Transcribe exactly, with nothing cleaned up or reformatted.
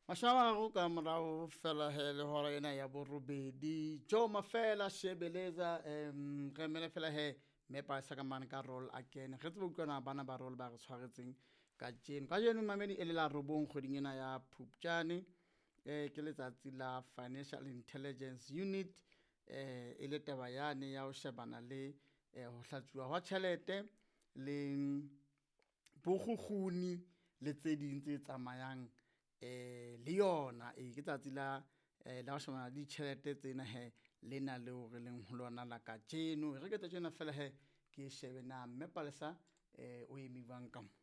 Mashawa ka morao fela he le hora ena ya borobedi jo mafela shebeleza em re mele fela he me pa sa ka man ka roll again re tsebo utlwana bana ba roll ba re tshwaretseng ka jeno ka jeno mamedi e le la robong kgoding ena ya Phupjane eh ke letsatsi la Financial Intelligence Unit eh e le taba yane ya o shebana le eh ho hlatsuwa wa tjhelete le boguguni le tse ding tse tsamayang eh le yona e ke tsatsi la eh la shona di tšhelete tsena he lena le o re leng ho lona la ka jeno re ke tsena fela he ke shebe na mme palesa eh o emi bang ka mo